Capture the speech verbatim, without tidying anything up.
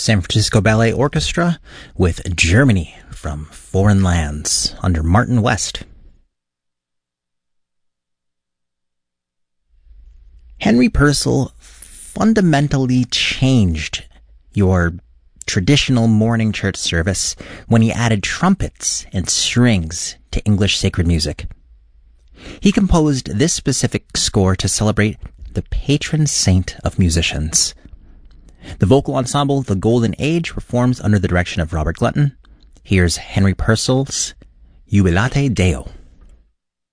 San Francisco Ballet Orchestra with Germany from Foreign Lands under Martin West. Henry Purcell fundamentally changed your traditional morning church service when he added trumpets and strings to English sacred music. He composed this specific score to celebrate the patron saint of musicians. The vocal ensemble The Golden Age performs under the direction of Robert Glutton. Here's Henry Purcell's Jubilate Deo.